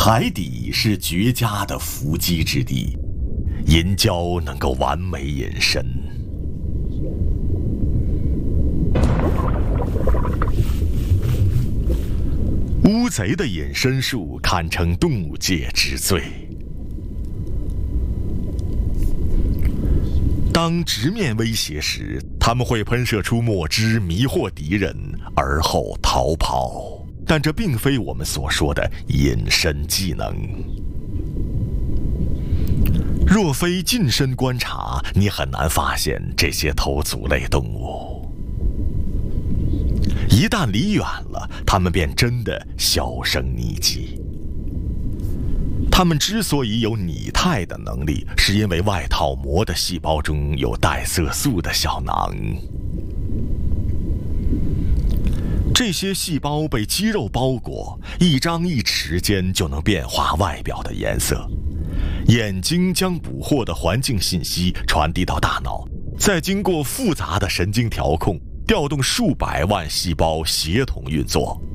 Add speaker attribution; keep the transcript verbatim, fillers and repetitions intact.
Speaker 1: 海底是绝佳的伏击之地，银礁能够完美隐身。乌贼的隐身术堪称动物界之最。当直面威胁时，它们会喷射出墨汁迷惑敌人，而后逃跑。但这并非我们所说的隐身技能。若非近身观察，你很难发现这些头足类动物。一旦离远了，它们便真的销声匿迹。它们之所以有拟态的能力，是因为外套膜的细胞中有带色素的小囊。这些细胞被肌肉包裹，一张一弛间就能变化外表的颜色。眼睛将捕获的环境信息传递到大脑，再经过复杂的神经调控，调动数百万细胞协同运作。